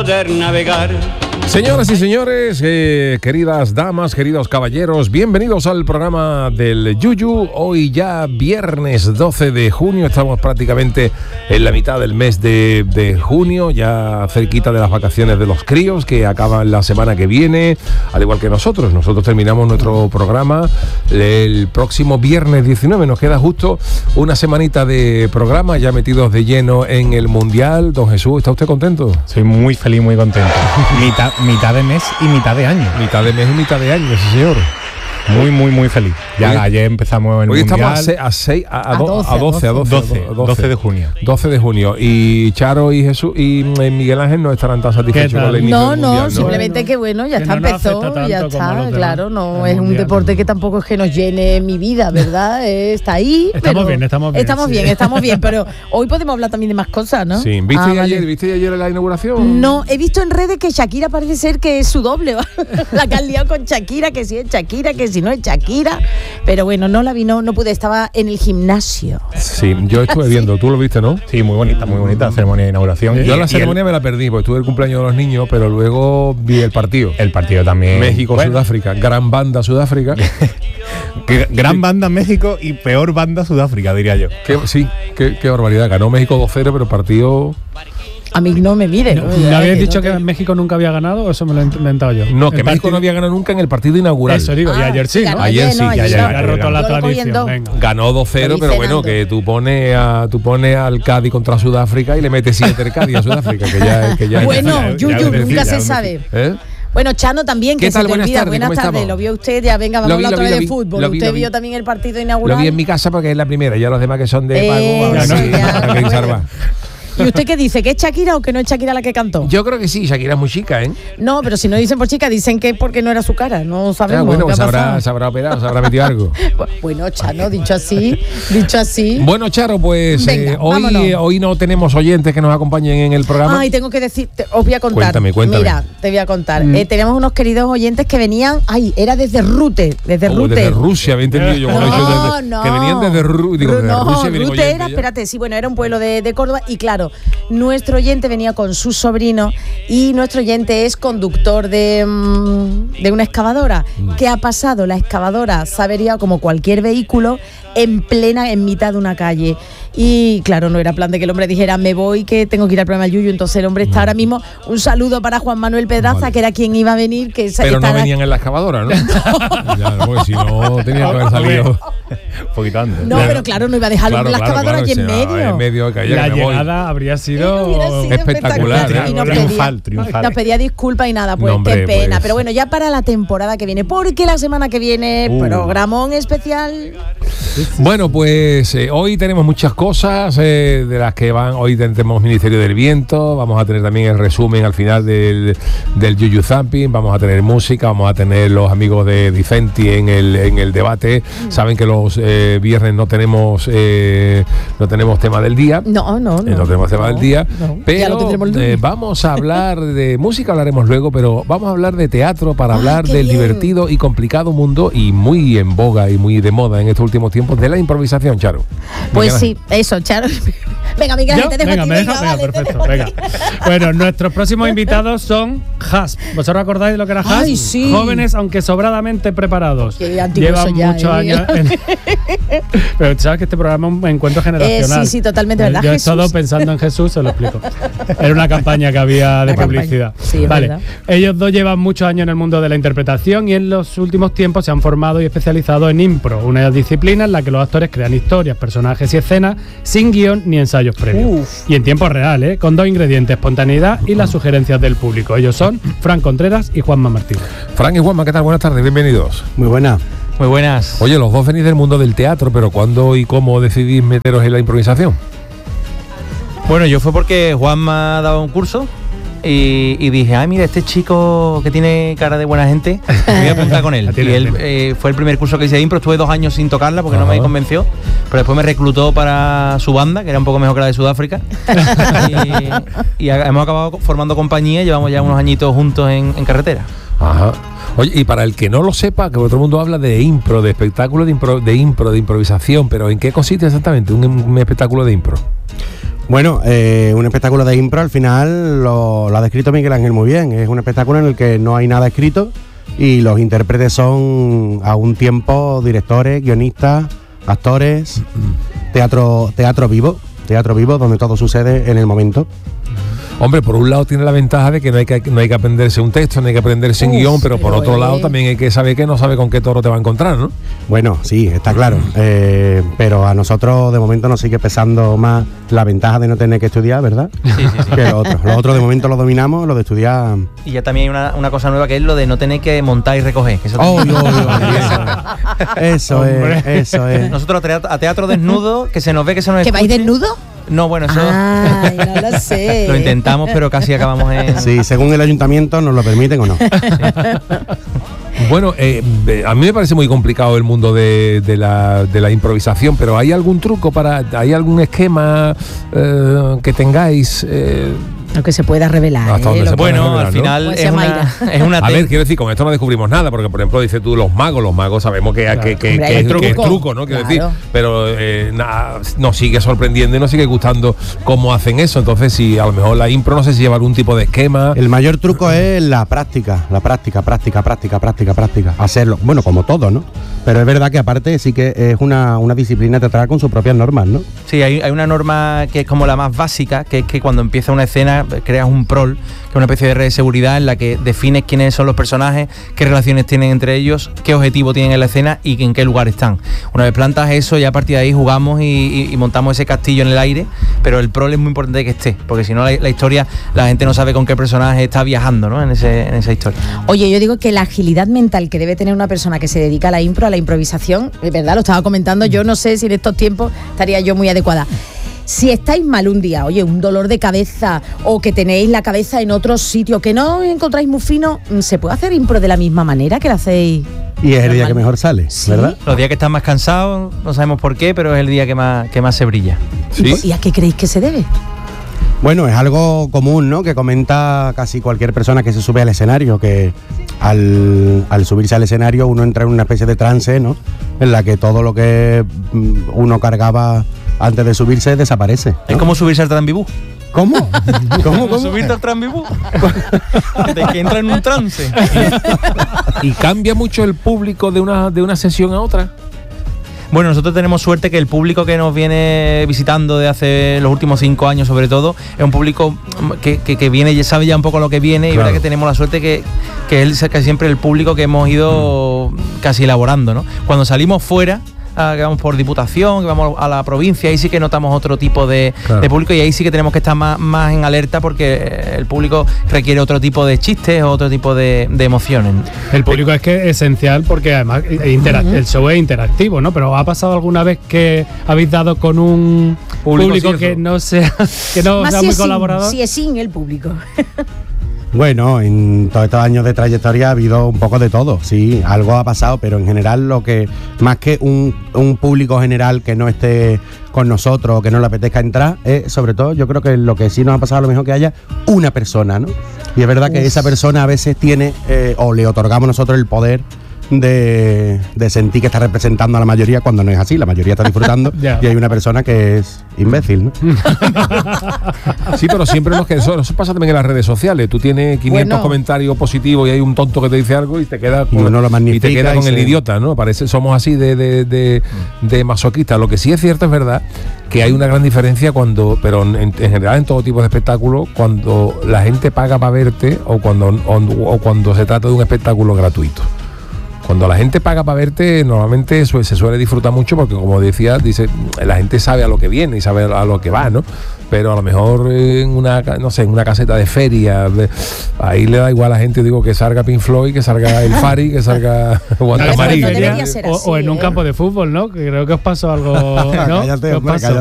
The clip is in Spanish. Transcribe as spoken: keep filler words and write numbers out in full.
poder navegar. Señoras y señores, eh, queridas damas, queridos caballeros, bienvenidos al programa del Yuyu. Hoy ya viernes doce de junio, estamos prácticamente en la mitad del mes de, de junio, ya cerquita de las vacaciones de los críos que acaban la semana que viene, al igual que nosotros. Nosotros terminamos nuestro programa el próximo viernes diecinueve, nos queda justo una semanita de programa, ya metidos de lleno en el Mundial. Don Jesús, ¿está usted contento? Soy muy feliz, muy contento. mitad, mitad de mes y mitad de año. Mitad de mes y mitad de año, sí señor. Muy, muy, muy feliz. Ya hoy, ayer empezamos el hoy Mundial. Hoy estamos a seis, a, a, a, doce, a doce, a doce, doce de junio. doce de junio. Y Charo y Jesús y Miguel Ángel no estarán tan satisfechos con el inicio no, del no, Mundial, ¿no? Simplemente que bueno, ya que está, no empezó, ya está, claro, no es un mundial. deporte que tampoco es que nos llene mi vida, ¿verdad? Está ahí. Estamos pero bien, estamos bien. Estamos sí. bien, estamos bien, pero hoy podemos hablar también de más cosas, ¿no? Sí, ¿viste ah, ayer, vale. ¿viste ayer la inauguración? No, he visto en redes que Shakira parece ser que es su doble, la que han liado con Shakira, que si es Shakira, que si no es Shakira. Pero bueno, no la vi, no, no pude, estaba en el gimnasio. Sí, yo estuve viendo, tú lo viste, ¿no? Sí, muy bonita, muy bonita la ceremonia de inauguración. Yo la ceremonia el, me la perdí, porque tuve el cumpleaños de los niños, pero luego vi el partido. El partido también. México-Sudáfrica, bueno. Gran banda Sudáfrica. Gran banda México y peor banda Sudáfrica, diría yo. Qué, sí, qué, qué barbaridad. Ganó México dos cero, pero el partido... A mí no me mire. ¿No, ¿no habías dicho que México nunca había ganado o eso me lo he inventado yo? No, que el México partido... no había ganado nunca en el partido inaugural. Eso digo, ah, y ayer sí, ¿no? Ayer, ayer sí, no, ayer, ayer ayer ha roto la tradición. Venga. Ganó dos cero, pero bueno, que tú pones a tú pones al Cádiz contra Sudáfrica y le metes siete el Cádiz a Sudáfrica, que ya, que ya bueno, ya, Yuyu, ya, ya nunca ya, se ya, sabe. ¿Eh? Bueno, Chano también, que ¿Qué tal? se te Buenas olvida. tardes, Buenas ¿cómo tardes, estamos? lo vio usted, ya venga, vamos a hablar otra vez de fútbol. Lo vi, usted lo vi. vio también el partido inaugural. Lo vi en mi casa porque es la primera, ya los demás que son de eh, pago, ahora sí, sí, ya, para que salva. ¿Y usted qué dice? ¿Que es Shakira o que no es Shakira la que cantó? Yo creo que sí, Shakira es muy chica, ¿eh? No, pero si no dicen por chica, dicen que es porque no era su cara. No sabemos. Ah, bueno, qué pues ha habrá, pasado. se habrá operado, se habrá metido algo. Bueno, Chano, dicho así, dicho así. Bueno, Charo, pues Venga, eh, hoy, hoy no tenemos oyentes que nos acompañen en el programa. Ay, tengo que decirte, os voy a contar. Cuéntame, cuéntame. Mira, te voy a contar. Mm. Eh, tenemos unos queridos oyentes que venían, ay, era desde Rute, desde Oh, Rute. Desde Rusia, había entendido yo. No, Bueno, yo desde, no. que venían desde, Ru, digo, desde no, Rusia. Rute oyente, era, ya. espérate, sí, bueno, era un pueblo de, de Córdoba y claro, nuestro oyente venía con su sobrino y nuestro oyente es conductor de, de una excavadora. Mm. ¿Qué ha pasado? La excavadora se ha averiado como cualquier vehículo en plena, en mitad de una calle. Y claro, no era plan de que el hombre dijera me voy, que tengo que ir al programa del Yuyu. Entonces el hombre está ahora mismo. Un saludo para Juan Manuel Pedraza, vale. que era quien iba a venir. Que Pero estará... no venían en la excavadora, ¿no? Ya, porque si no tenía que haber salido un poquito antes. No, pero claro, no iba a dejar claro, la claro, excavadora claro, allí en medio. En medio que la me llegada voy. habría sido, sido espectacular. espectacular. Y nos triunfal, pedía, triunfal. Nos pedía disculpas y nada, pues no, hombre, qué pena. Pues... Pero bueno, ya para la temporada que viene, porque la semana que viene, uh. programón especial. Bueno, pues eh, hoy tenemos muchas cosas eh, de las que van. Hoy tenemos Ministerio del Viento, vamos a tener también el resumen al final del, del Yuyu Zapping, vamos a tener música, vamos a tener los amigos de Dicenti en el, en el debate. Mm. Saben que los eh, viernes no tenemos eh, no tenemos tema del día. No, no, no. Eh, no tenemos tema no, del día, no. pero eh, vamos a hablar de música, hablaremos luego, pero vamos a hablar de teatro para ah, hablar del bien. divertido y complicado mundo y muy en boga y muy de moda en estos últimos tiempos de la improvisación, Charo. Pues sí, eso, Charo. Venga, Miguel, ¿Yo? te dejo venga, aquí, me venga, deja, vale, venga, perfecto, venga. Bueno, nuestros próximos invitados son Hasp. ¿Vosotros acordáis de lo que era Hasp? Ay, sí. Jóvenes, aunque sobradamente preparados. Llevan ya, muchos eh, años. En... Pero sabes que este programa es un encuentro generacional. Eh, sí, sí, totalmente verdad. Yo he Jesús. estado pensando en Jesús, se lo explico. Era una campaña que había de la publicidad. Sí, vale. verdad. Ellos dos llevan muchos años en el mundo de la interpretación y en los últimos tiempos se han formado y especializado en impro, una disciplina en la que los actores crean historias, personajes y escenas sin guión ni ensayos previos. Uf. Y en tiempo real, ¿eh? Con dos ingredientes, espontaneidad y las sugerencias del público. Ellos son Fran Contreras y Juanma Martínez. Fran y Juanma, ¿qué tal? Buenas tardes, bienvenidos. Muy buenas. Muy buenas. Oye, los dos venís del mundo del teatro, pero ¿cuándo y cómo decidís meteros en la improvisación? Bueno, yo fue porque Juanma daba un curso y, y dije, ay, mira, este chico que tiene cara de buena gente, me voy a apuntar con él. Y él eh, fue el primer curso que hice de impro, estuve dos años sin tocarla porque Ajá. no me convenció, pero después me reclutó para su banda, que era un poco mejor que la de Sudáfrica, y, y hemos acabado formando compañía, llevamos ya unos añitos juntos en, en carretera. Ajá. Oye, y para el que no lo sepa, que todo el mundo habla de impro, de espectáculo de impro, de impro, de improvisación, pero ¿en qué consiste exactamente un, un espectáculo de impro? Bueno, eh, un espectáculo de impro al final lo, lo ha descrito Miguel Ángel muy bien. Es un espectáculo en el que no hay nada escrito y los intérpretes son a un tiempo directores, guionistas, actores, teatro, teatro vivo, teatro vivo donde todo sucede en el momento. Hombre, por un lado tiene la ventaja de que no hay que, no hay que aprenderse un texto, no hay que aprenderse un guión, pero por otro eh. lado también hay que saber que no sabe con qué toro te va a encontrar, ¿no? Bueno, sí, está claro. Eh, pero a nosotros de momento nos sigue pesando más la ventaja de no tener que estudiar, ¿verdad? Sí, sí, sí. Que lo otro. Lo otro de momento lo dominamos, lo de estudiar. Y ya también hay una, una cosa nueva que es lo de no tener que montar y recoger. Que eso oh, oh, oh, eso es, eso es. Nosotros a teatro desnudo, que se nos ve que se nos ¿Que vais desnudo? No, bueno, eso. Ay, no lo sé. Lo intentamos, pero casi acabamos en. Sí, según el ayuntamiento nos lo permiten o no. Sí. Bueno, eh, a mí me parece muy complicado el mundo de, de, la, de la improvisación, pero ¿hay algún truco para, hay algún esquema eh, que tengáis? Eh, Lo que se pueda revelar. Hasta ¿eh? donde se pueda bueno, revelar, al ¿no? final es una, es una A ver, quiero decir, con esto no descubrimos nada, porque por ejemplo dices tú los magos, los magos sabemos que, Claro. que, que, Hombre, que, hay es, truco. que es truco, ¿no? Quiero Claro. decir, pero eh, nada, nos sigue sorprendiendo y nos sigue gustando cómo hacen eso. Entonces, si a lo mejor la impro, no sé si lleva algún tipo de esquema. El mayor truco es la práctica, la práctica, práctica, práctica, práctica, práctica. Hacerlo, bueno, como todo, ¿no? Pero es verdad que aparte sí que es una, una disciplina teatral con sus propias normas, ¿no? Sí, hay, hay una norma que es como la más básica, que es que cuando empieza una escena creas un prol, que es una especie de red de seguridad en la que defines quiénes son los personajes, qué relaciones tienen entre ellos, qué objetivo tienen en la escena y en qué lugar están. Una vez plantas eso, ya a partir de ahí jugamos y, y, y montamos ese castillo en el aire, pero el prol es muy importante que esté, porque si no la, la historia, la gente no sabe con qué personaje está viajando, ¿no? en, ese, en esa historia. Oye, yo digo que la agilidad mental que debe tener una persona que se dedica a la impro, a la improvisación, de verdad, lo estaba comentando, yo no sé si en estos tiempos estaría yo muy adecuada. Si estáis mal un día, oye, un dolor de cabeza o que tenéis la cabeza en otro sitio, que no encontráis muy fino, ¿se puede hacer impro de la misma manera que la hacéis? Y es el día que mejor sale, ¿Sí? ¿verdad? Los días que estás más cansados, no sabemos por qué, pero es el día que más, que más se brilla. Sí. ¿Y a qué creéis que se debe? Bueno, es algo común, ¿no? Que comenta casi cualquier persona que se sube al escenario, que al, al subirse al escenario uno entra en una especie de trance, ¿no? En la que todo lo que uno cargaba antes de subirse desaparece, ¿no? Es como subirse al Tranvibú. ¿Cómo? ¿Cómo? ¿Cómo? Subirte al Tranvibú. De que entra en un trance. ¿Y cambia mucho el público de una, de una sesión a otra? Bueno, nosotros tenemos suerte que el público que nos viene visitando de hace los últimos cinco años, sobre todo, es un público que, que, que viene y sabe ya un poco lo que viene. Claro. Y verdad que tenemos la suerte que, que es casi siempre el público que hemos ido mm. casi elaborando, ¿no? Cuando salimos fuera, Uh, que vamos por diputación, que vamos a la provincia, ahí sí que notamos otro tipo de, claro. de público y ahí sí que tenemos que estar más, más en alerta porque el público requiere otro tipo de chistes, otro tipo de, de emociones. El público es que es esencial porque además interac- uh-huh. el show es interactivo, ¿no? Pero ¿ha pasado alguna vez que habéis dado con un público, público que no sea, que no sea si muy sin, colaborador? Si es sin el público. Bueno, en todos estos años de trayectoria ha habido un poco de todo, sí, algo ha pasado, pero en general lo que, más que un, un público general que no esté con nosotros o que no le apetezca entrar, es sobre todo yo creo que lo que sí nos ha pasado a lo mejor que haya una persona, ¿no? Y es verdad que Uf. esa persona a veces tiene, eh, o le otorgamos nosotros el poder de, de sentir que está representando a la mayoría cuando no es así, la mayoría está disfrutando yeah. y hay una persona que es imbécil, ¿no? Sí, pero siempre nos que eso, eso pasa también en las redes sociales. Tú tienes quinientos bueno. comentarios positivos y hay un tonto que te dice algo y te queda con, no lo y te queda con y el se... idiota, ¿no? Parece somos así de, de, de, de masoquistas. Lo que sí es cierto es verdad que hay una gran diferencia cuando, pero en, en general en todo tipo de espectáculos, cuando la gente paga para verte o cuando o, o cuando se trata de un espectáculo gratuito. Cuando la gente paga para verte, normalmente su, se suele disfrutar mucho porque, como decía, dice, la gente sabe a lo que viene y sabe a lo que va, ¿no? Pero a lo mejor en una, no sé, en una caseta de feria, de, ahí le da igual a la gente, digo, que salga Pink Floyd, que salga el Fari, que salga Guantamarí. No o, o en un campo de fútbol, ¿no? Que creo que os pasó algo, ¿no? Cállate, hombre, pasó?